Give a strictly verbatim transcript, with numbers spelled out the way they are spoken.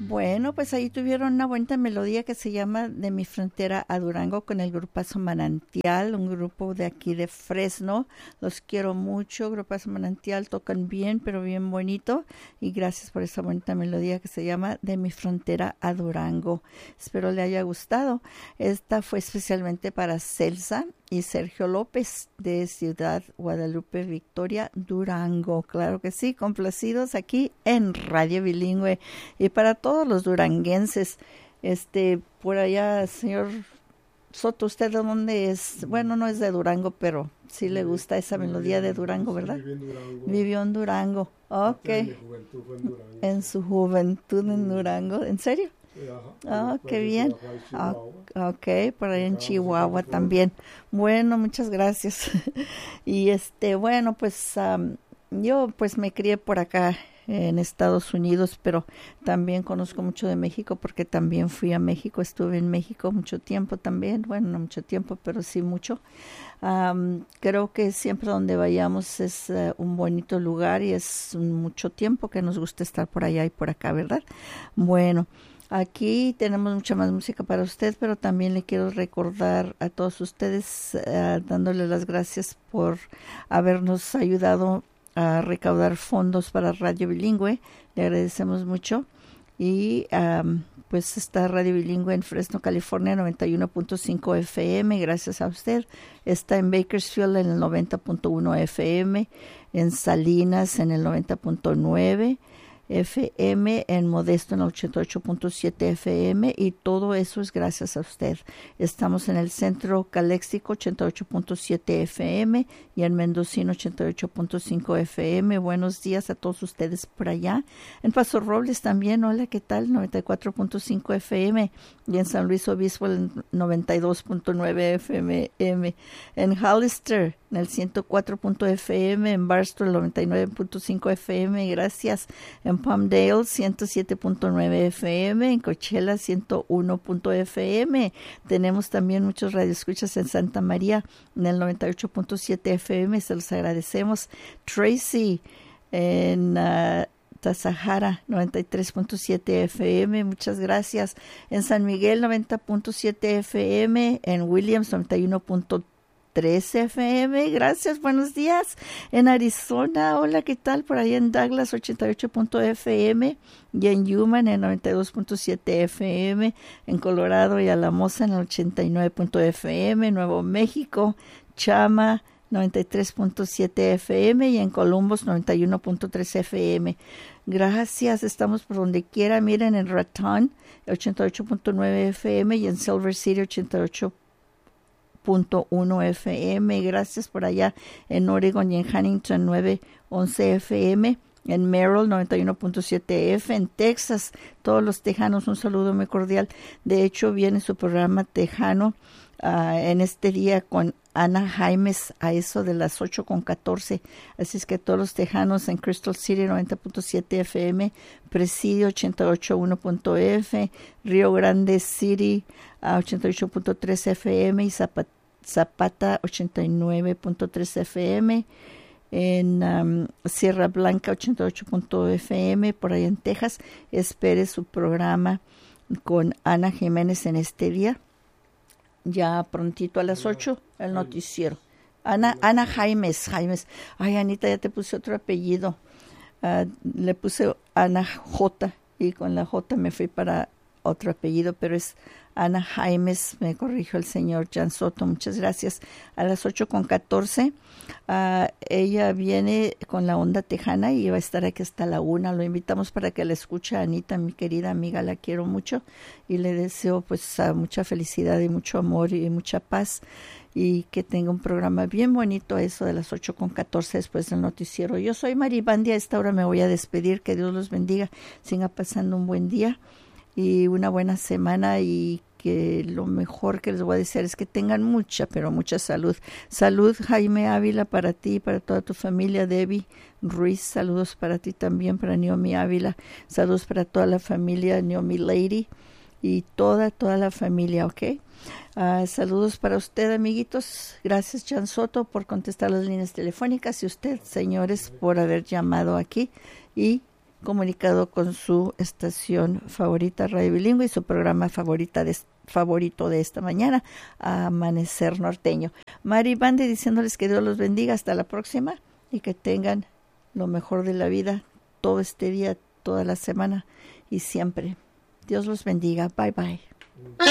Bueno, pues ahí tuvieron una bonita melodía que se llama De mi frontera a Durango con el grupazo Manantial, un grupo de aquí de Fresno. Los quiero mucho, grupazo Manantial, tocan bien, pero bien bonito. Y gracias por esa bonita melodía que se llama De mi frontera a Durango. Espero le haya gustado. Esta fue especialmente para Celsa y Sergio López de Ciudad Guadalupe, Victoria, Durango. Claro que sí, complacidos aquí en Radio Bilingüe. Y para todos los duranguenses, este, por allá, señor Soto, ¿usted de dónde es? Bueno, no es de Durango, pero sí le gusta esa melodía de Durango, ¿verdad? Vivió en Durango. Vivió en Durango. Ok. En mi juventud fue en Durango. En su juventud en Durango. ¿En serio? Ah, oh, qué bien. Ah, ok, por ahí en Chihuahua también. Bueno, muchas gracias. Y este, bueno, pues um, yo pues me crié por acá en Estados Unidos, pero también conozco mucho de México porque también fui a México, estuve en México mucho tiempo también, bueno, no mucho tiempo, pero sí mucho. Um, creo que siempre donde vayamos es uh, un bonito lugar y es mucho tiempo que nos gusta estar por allá y por acá, ¿verdad? Bueno. Aquí tenemos mucha más música para usted, pero también le quiero recordar a todos ustedes, uh, dándole las gracias por habernos ayudado a recaudar fondos para Radio Bilingüe. Le agradecemos mucho. Y um, pues está Radio Bilingüe en Fresno, California, noventa y uno punto cinco F M, gracias a usted. Está en Bakersfield en el noventa punto uno F M, en Salinas en el noventa punto nueve F M, en Modesto en el ochenta y ocho punto siete F M, y todo eso es gracias a usted. Estamos en el Centro Caléxico ochenta y ocho punto siete F M y en Mendocino ochenta y ocho punto cinco F M. Buenos días a todos ustedes por allá. En Paso Robles también, hola, ¿qué tal? noventa y cuatro punto cinco F M, y en San Luis Obispo el noventa y dos punto nueve F M. En Hollister en el ciento cuatro punto F M, en Barstow el noventa y nueve punto cinco F M, gracias. En Palmdale ciento siete punto nueve F M, en Coachella ciento uno punto F M. Tenemos también muchos radioescuchas en Santa María en el noventa y ocho punto siete F M, se los agradecemos. Tracy en uh, Tasajara noventa y tres punto siete F M, muchas gracias. En San Miguel noventa punto siete F M, en Williams noventa y uno punto tres F M, gracias, buenos días. En Arizona, hola, ¿qué tal? Por ahí en Douglas ochenta y ocho punto F M, y en Yuma en el noventa y dos punto siete F M, en Colorado y Alamosa en el ochenta y nueve punto F M, Nuevo México, Chama noventa y tres punto siete F M, y en Columbus noventa y uno punto tres F M. Gracias, estamos por donde quiera. Miren, en Raton ochenta y ocho punto nueve F M, y en Silver City ochenta y ocho punto uno F M. Gracias por allá en Oregon y en Huntington nueve once F M. En Merrill noventa y uno punto siete F. En Texas, todos los tejanos, un saludo muy cordial. De hecho, viene su programa tejano uh, en este día con Ana Jaimes a eso de las ocho con catorce. Así es que todos los tejanos en Crystal City noventa punto siete F M, Presidio ochenta y ocho punto uno punto F, Río Grande City a ochenta y ocho punto tres F M y Zapata, Zapata ochenta y nueve punto tres F M. En um, Sierra Blanca ochenta y ocho punto F M, por ahí en Texas. Espere su programa con Ana Jiménez en este día. Ya prontito a las ocho, el noticiero. Ana, Ana Jaimes, Jaimes. Ay, Anita, ya te puse otro apellido. Uh, le puse Ana J y con la J me fui para otro apellido, pero es Ana Jaimes, me corrigió el señor Jan Soto, muchas gracias. A las ocho con catorce, uh, ella viene con la onda tejana y va a estar aquí hasta la una. Lo invitamos para que la escuche. Anita, mi querida amiga, la quiero mucho y le deseo pues uh, mucha felicidad y mucho amor y mucha paz, y que tenga un programa bien bonito a eso de las ocho con catorce después del noticiero. Yo soy Maribandia, a esta hora me voy a despedir, que Dios los bendiga, siga pasando un buen día y una buena semana, y que lo mejor que les voy a decir es que tengan mucha, pero mucha salud. Salud, Jaime Ávila, para ti y para toda tu familia. Debbie Ruiz, saludos para ti también, para Naomi Ávila, saludos para toda la familia, Naomi Lady y toda, toda la familia, ¿ok? Uh, saludos para usted, amiguitos. Gracias, Jan Soto, por contestar las líneas telefónicas, y usted, señores, por haber llamado aquí, y comunicado con su estación favorita Radio Bilingüe y su programa favorita de, favorito de esta mañana, Amanecer Norteño. Mari Bande diciéndoles que Dios los bendiga, hasta la próxima y que tengan lo mejor de la vida todo este día, toda la semana y siempre. Dios los bendiga. Bye bye.